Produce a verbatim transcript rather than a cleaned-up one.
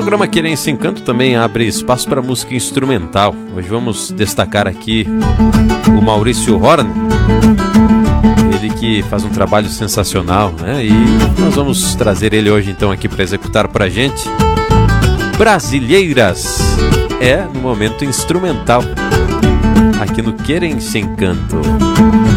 programa Querência Encanto também abre espaço para música instrumental. Hoje vamos destacar aqui o Maurício Horn, ele que faz um trabalho sensacional, né? E nós vamos trazer ele hoje então aqui para executar para a gente Brasileiras, é no momento instrumental aqui no Querência Encanto.